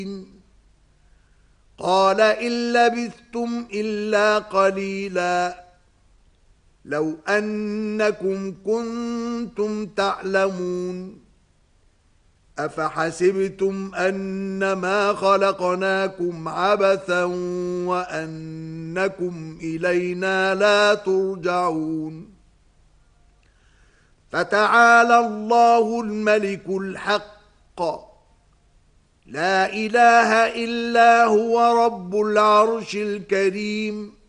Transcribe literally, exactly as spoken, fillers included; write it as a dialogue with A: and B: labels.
A: قال إن لبثتم إلا قليلا لو أنكم كنتم تعلمون أفحسبتم أنما خلقناكم عبثا وأنكم إلينا لا ترجعون فتعالى الله الملك الحق لا إله إلا هو رب العرش الكريم